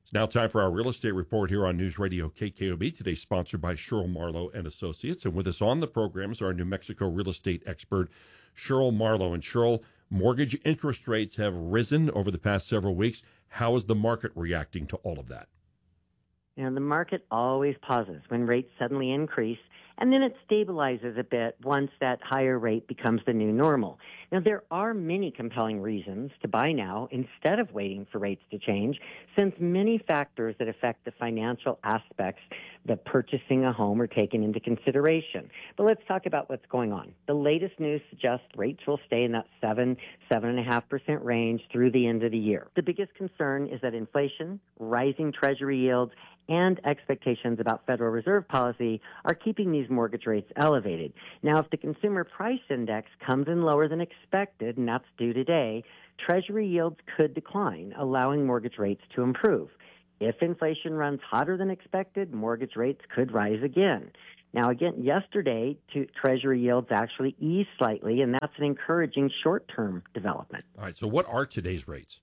It's now time for our real estate report here on News Radio K K O B. Today sponsored by Sherrill Marlowe and Associates. And with us on the program is our New Mexico real estate expert, Sherrill Marlowe. And Sherrill, mortgage interest rates have risen over the past several weeks. How is the market reacting to all of that? You know, the market always pauses when rates suddenly increase, and then it stabilizes a bit once that higher rate becomes the new normal. Now, there are many compelling reasons to buy now instead of waiting for rates to change, since many factors that affect the financial aspects of purchasing a home are taken into consideration. But let's talk about what's going on. The latest news suggests rates will stay in that seven, seven and a half percent range through the end of the year. The biggest concern is that inflation, rising Treasury yields, and expectations about Federal Reserve policy are keeping these mortgage rates elevated. Now, if the Consumer Price Index comes in lower than expected, and that's due today, Treasury yields could decline, allowing mortgage rates to improve. If inflation runs hotter than expected, mortgage rates could rise again. Now, again, yesterday, to Treasury yields actually eased slightly, and that's an encouraging short-term development. All right, so what are today's rates?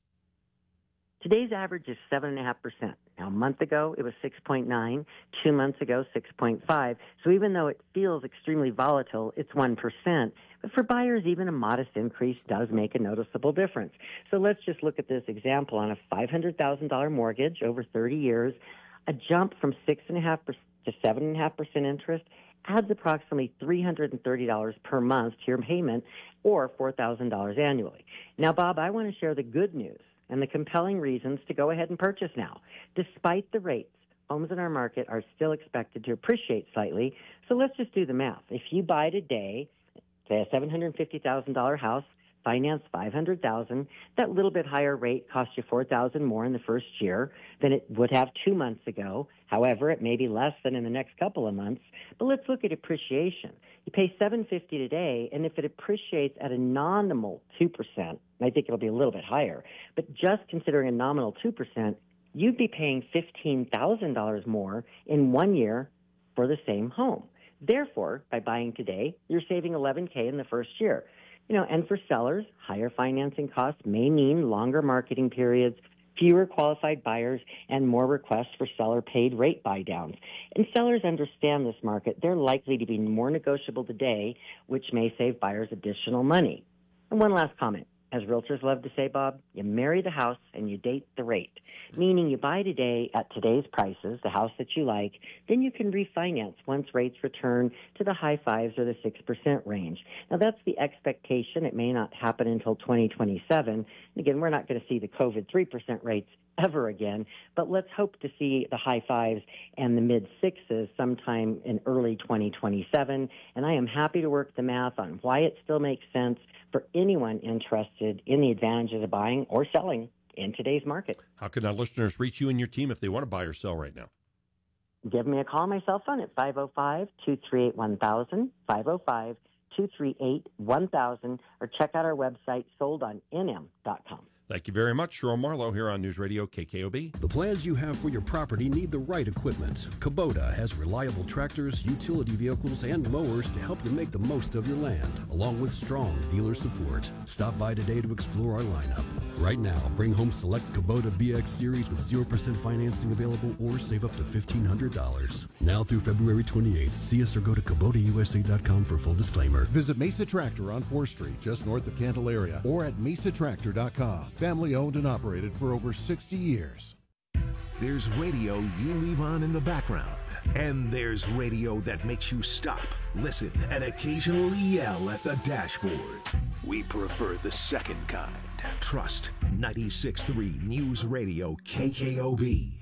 Today's average is seven point five percent. Now, a month ago, it was six point nine. Two months ago, six point five. So even though it feels extremely volatile, it's one percent. But for buyers, even a modest increase does make a noticeable difference. So let's just look at this example. On a five hundred thousand dollars mortgage over thirty years, a jump from six point five percent to seven point five percent interest adds approximately three hundred thirty dollars per month to your payment, or four thousand dollars annually. Now, Bob, I want to share the good news and the compelling reasons to go ahead and purchase now. Despite the rates, homes in our market are still expected to appreciate slightly. So let's just do the math. If you buy today, say a seven hundred fifty thousand dollars house, finance five hundred thousand dollars, that little bit higher rate costs you four thousand dollars more in the first year than it would have two months ago. However, it may be less than in the next couple of months. But let's look at appreciation. You pay seven hundred fifty dollars today, and if it appreciates at a nominal two percent, and I think it'll be a little bit higher, but just considering a nominal two percent, you'd be paying fifteen thousand dollars more in one year for the same home. Therefore, by buying today, you're saving eleven thousand dollars in the first year. You know, and for sellers, higher financing costs may mean longer marketing periods, fewer qualified buyers, and more requests for seller-paid rate buy-downs. And sellers understand this market. They're likely to be more negotiable today, which may save buyers additional money. And one last comment. As realtors love to say, Bob, you marry the house and you date the rate, meaning you buy today at today's prices, the house that you like, then you can refinance once rates return to the high fives or the six percent range. Now, that's the expectation. It may not happen until twenty twenty-seven. And again, we're not going to see the COVID three percent rates ever again, but let's hope to see the high fives and the mid sixes sometime in early twenty twenty-seven. And I am happy to work the math on why it still makes sense for anyone interested in the advantages of buying or selling in today's market. How can our listeners reach you and your team if they want to buy or sell right now? Give me a call on my cell phone at five oh five, two three eight, one thousand, five oh five, two three eight, one thousand, or check out our website, sold on N M dot com. Thank you very much. Sherrill Marlowe here on News Radio K K O B. The plans you have for your property need the right equipment. Kubota has reliable tractors, utility vehicles, and mowers to help you make the most of your land, along with strong dealer support. Stop by today to explore our lineup. Right now, bring home select Kubota B X Series with zero percent financing available or save up to fifteen hundred dollars. Now through February twenty-eighth, see us or go to Kubota U S A dot com for full disclaimer. Visit Mesa Tractor on fourth street, just north of Candelaria, or at mesa tractor dot com. Family owned and operated for over sixty years. There's radio you leave on in the background, and there's radio that makes you stop, listen, and occasionally yell at the dashboard. We prefer the second kind. Trust ninety-six point three News Radio K K O B.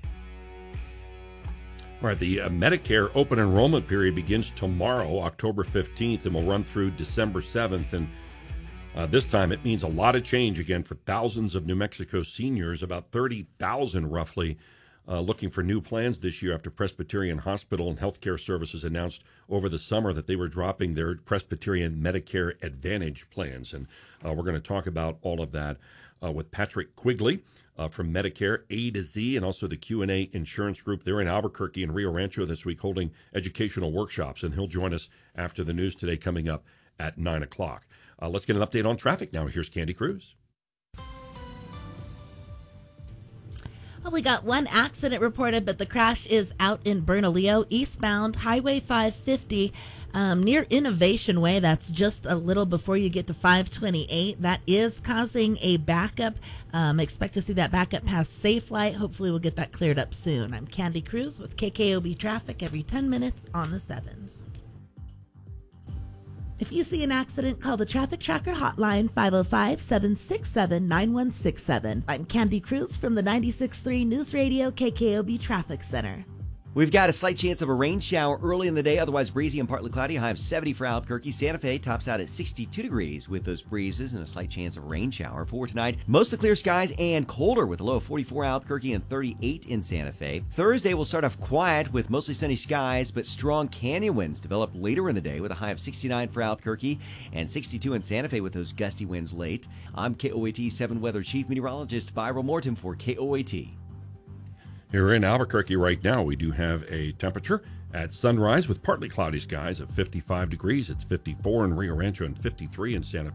All right, the uh, Medicare open enrollment period begins tomorrow, October fifteenth, and will run through December seventh. And Uh, this time, it means a lot of change again for thousands of New Mexico seniors, about thirty thousand roughly, uh, looking for new plans this year after Presbyterian Hospital and Healthcare Services announced over the summer that they were dropping their Presbyterian Medicare Advantage plans. And uh, we're going to talk about all of that uh, with Patrick Quigley uh, from Medicare A to Z, and also the Q and A Insurance Group. They're in Albuquerque and Rio Rancho this week holding educational workshops, and he'll join us after the news today coming up at nine o'clock. Uh, let's get an update on traffic now. Here's Candy Cruz. Well, we got one accident reported, but the crash is out in Bernalillo, eastbound Highway five fifty, um, near Innovation Way. That's just a little before you get to five twenty-eight. That is causing a backup. Um, expect to see that backup past Safe Light. Hopefully we'll get that cleared up soon. I'm Candy Cruz with K K O B Traffic every ten minutes on the sevens. If you see an accident, call the Traffic Tracker hotline, five oh five, seven six seven, nine one six seven. I'm Candy Cruz from the ninety-six point three News Radio K K O B Traffic Center. We've got a slight chance of a rain shower early in the day, otherwise breezy and partly cloudy. High of seventy for Albuquerque. Santa Fe tops out at sixty-two degrees with those breezes and a slight chance of a rain shower. For tonight, mostly clear skies and colder with a low of forty-four Albuquerque and thirty-eight in Santa Fe. Thursday will start off quiet with mostly sunny skies, but strong canyon winds develop later in the day with a high of sixty-nine for Albuquerque and sixty-two in Santa Fe with those gusty winds late. I'm K O A T seven Weather Chief Meteorologist Byron Morton for K O A T. Here in Albuquerque right now, we do have a temperature at sunrise with partly cloudy skies of fifty-five degrees. It's fifty-four in Rio Rancho and fifty-three in Santa Fe.